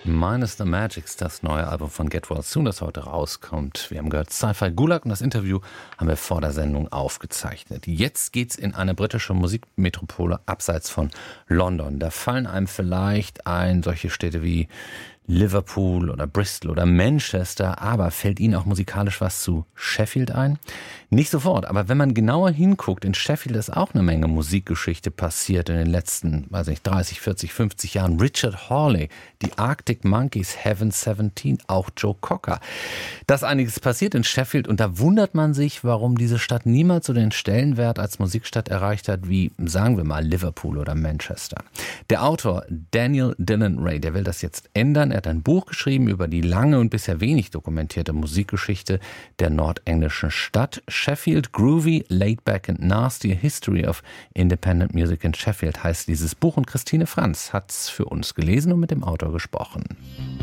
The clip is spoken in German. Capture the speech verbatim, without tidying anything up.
Minus the Magics, das neue Album von Get Well Soon, das heute rauskommt. Wir haben gehört Sci-Fi Gulag und das Interview haben wir vor der Sendung aufgezeichnet. Jetzt geht's in eine britische Musikmetropole abseits von London. Da fallen einem vielleicht ein solche Städte wie Liverpool oder Bristol oder Manchester, aber fällt Ihnen auch musikalisch was zu Sheffield ein? Nicht sofort, aber wenn man genauer hinguckt, in Sheffield ist auch eine Menge Musikgeschichte passiert in den letzten, weiß nicht, dreißig, vierzig, fünfzig Jahren. Richard Hawley, die Arctic Monkeys, Heaven siebzehn, auch Joe Cocker. Da ist einiges passiert in Sheffield und da wundert man sich, warum diese Stadt niemals so den Stellenwert als Musikstadt erreicht hat wie, sagen wir mal, Liverpool oder Manchester. Der Autor Daniel Dillon Ray, der will das jetzt ändern. Er hat ein Buch geschrieben über die lange und bisher wenig dokumentierte Musikgeschichte der nordenglischen Stadt. Sheffield, Groovy, Laid Back and Nasty, A History of Independent Music in Sheffield heißt dieses Buch und Christine Franz hat es für uns gelesen und mit dem Autor gesprochen.